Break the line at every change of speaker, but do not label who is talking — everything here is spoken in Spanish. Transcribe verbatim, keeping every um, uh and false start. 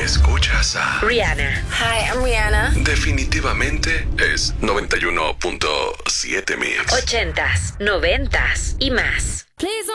escuchas a
Rihanna.
Hi, I'm Rihanna.
definitivamente es noventa y uno punto siete Mix.
Ochentas, noventas y más.
Please